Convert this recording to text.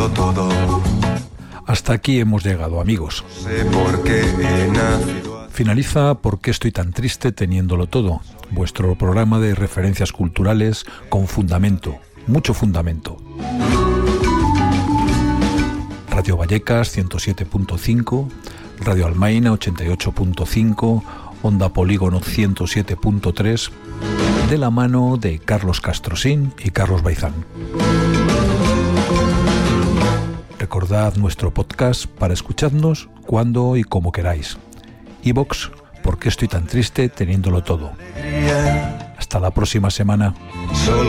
teniéndolo todo. Hasta aquí hemos llegado, amigos. No sé por qué he nacido. Finaliza ¿Por qué estoy tan triste teniéndolo todo? Vuestro programa de referencias culturales con fundamento, mucho fundamento. Radio Vallecas 107.5, Radio Almaina 88.5, Onda Polígono 107.3, de la mano de Carlos Castrosín y Carlos Baizán. Recordad nuestro podcast para escucharnos cuando y como queráis. iVoox, ¿por qué estoy tan triste teniéndolo todo? Hasta la próxima semana.